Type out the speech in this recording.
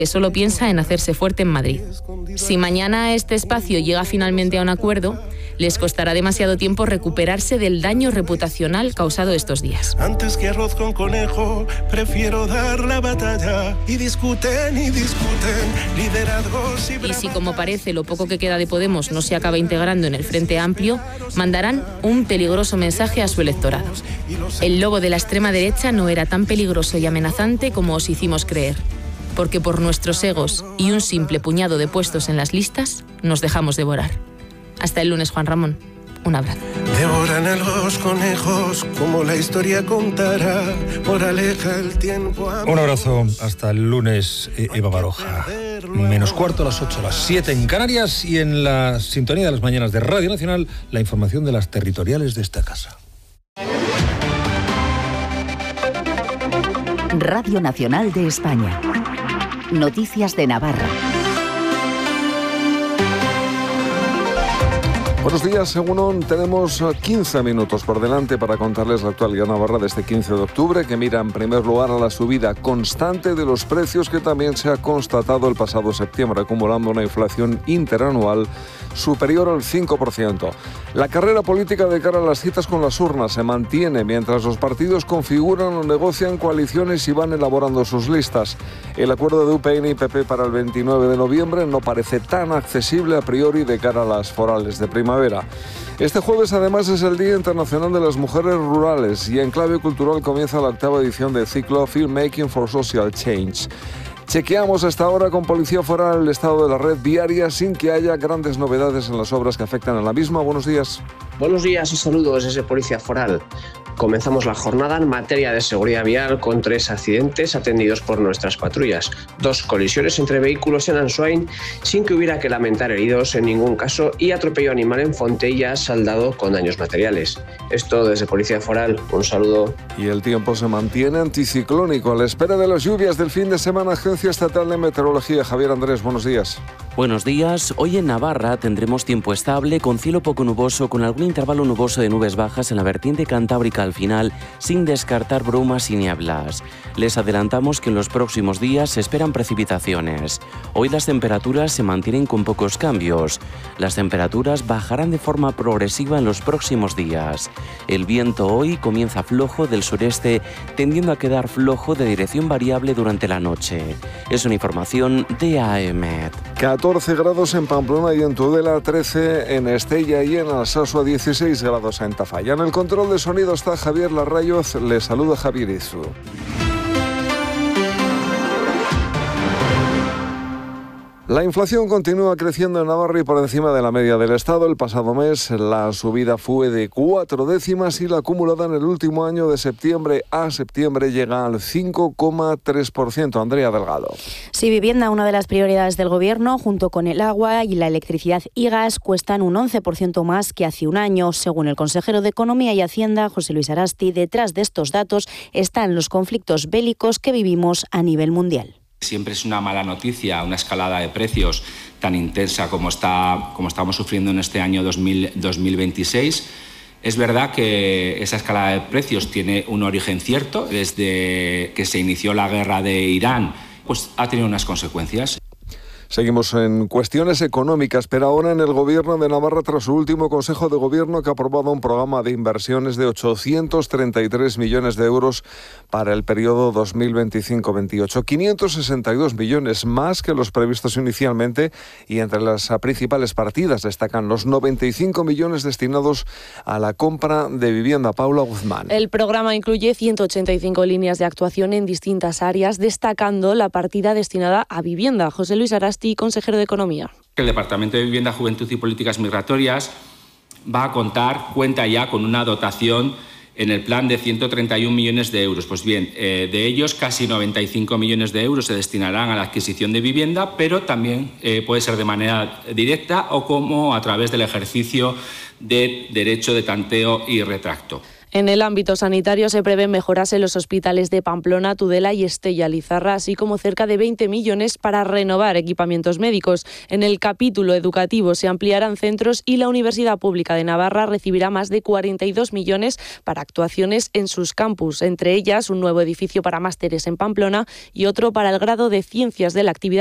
que solo piensa en hacerse fuerte en Madrid. Si mañana este espacio llega finalmente a un acuerdo, les costará demasiado tiempo recuperarse del daño reputacional causado estos días. Antes que arroz con conejo, prefiero dar la batalla. Y discuten, liderazgos y bravura. Y si, como parece, lo poco que queda de Podemos no se acaba integrando en el Frente Amplio, mandarán un peligroso mensaje a su electorado. El lobo de la extrema derecha no era tan peligroso y amenazante como os hicimos creer, porque por nuestros egos y un simple puñado de puestos en las listas nos dejamos devorar. Hasta el lunes, Juan Ramón. Un abrazo. Devoran a los conejos como la historia contará. Moraleja el tiempo. Un abrazo. Hasta el lunes, Eva Baroja. Menos cuarto, a las 8, a las 7 en Canarias, y en la sintonía de las mañanas de Radio Nacional, la información de las territoriales de esta casa. Radio Nacional de España. Noticias de Navarra. Buenos días, según tenemos 15 minutos por delante para contarles la actualidad navarra de este 15 de octubre, que mira en primer lugar a la subida constante de los precios que también se ha constatado el pasado septiembre, acumulando una inflación interanual superior al 5%. La carrera política de cara a las citas con las urnas se mantiene mientras los partidos configuran o negocian coaliciones y van elaborando sus listas. El acuerdo de UPN y PP para el 29 de noviembre no parece tan accesible a priori de cara a las forales de primavera. Este jueves además es el Día Internacional de las Mujeres Rurales y en clave cultural comienza la 8ª edición del ciclo Filmmaking for Social Change. Chequeamos hasta ahora con Policía Foral el estado de la red viaria sin que haya grandes novedades en las obras que afectan a la misma. Buenos días. Buenos días y saludos desde Policía Foral. Comenzamos la jornada en materia de seguridad vial con 3 accidentes atendidos por nuestras patrullas. 2 colisiones entre vehículos en Ansoain sin que hubiera que lamentar heridos en ningún caso y atropello animal en Fontella saldado con daños materiales. Esto desde Policía Foral. Un saludo. Y el tiempo se mantiene anticiclónico. A la espera de las lluvias del fin de semana, Agencia Estatal de Meteorología. Javier Andrés, buenos días. Buenos días. Hoy en Navarra tendremos tiempo estable con cielo poco nuboso, con algún intervalo nuboso de nubes bajas en la vertiente cantábrica al final, sin descartar brumas y nieblas. Les adelantamos que en los próximos días se esperan precipitaciones. Hoy las temperaturas se mantienen con pocos cambios. Las temperaturas bajarán de forma progresiva en los próximos días. El viento hoy comienza flojo del sureste, tendiendo a quedar flojo de dirección variable durante la noche. Es una información de AEMET. 14 grados en Pamplona y en Tudela, 13 en Estella y en Alsasua, 16 grados en Tafalla. En el control de sonido está Javier Larrayoz. Le saluda Javier Izu. La inflación continúa creciendo en Navarra y por encima de la media del Estado. El pasado mes la subida fue de 4 décimas y la acumulada en el último año de septiembre a septiembre llega al 5,3%. Andrea Delgado. Sí, vivienda, una de las prioridades del Gobierno, junto con el agua y la electricidad y gas, cuestan un 11% más que hace un año. Según el consejero de Economía y Hacienda, José Luis Arasti, detrás de estos datos están los conflictos bélicos que vivimos a nivel mundial. Siempre es una mala noticia una escalada de precios tan intensa como estamos sufriendo en este año 2026. Es verdad que esa escalada de precios tiene un origen cierto. Desde que se inició la guerra de Irán, pues ha tenido unas consecuencias. Seguimos en cuestiones económicas, pero ahora en el Gobierno de Navarra, tras su último Consejo de Gobierno, que ha aprobado un programa de inversiones de 833 millones de euros para el periodo 2025-28. 562 millones más que los previstos inicialmente, y entre las principales partidas destacan los 95 millones destinados a la compra de vivienda. Paula Guzmán. El programa incluye 185 líneas de actuación en distintas áreas, destacando la partida destinada a vivienda. José Luis Arasti, consejero de Economía. El Departamento de Vivienda, Juventud y Políticas Migratorias cuenta ya con una dotación en el plan de 131 millones de euros. Pues bien, de ellos casi 95 millones de euros se destinarán a la adquisición de vivienda, pero también puede ser de manera directa o como a través del ejercicio de derecho de tanteo y retracto. En el ámbito sanitario se prevén mejoras en los hospitales de Pamplona, Tudela y Estella-Lizarra, así como cerca de 20 millones para renovar equipamientos médicos. En el capítulo educativo se ampliarán centros y la Universidad Pública de Navarra recibirá más de 42 millones para actuaciones en sus campus, entre ellas un nuevo edificio para másteres en Pamplona y otro para el grado de Ciencias de la Actividad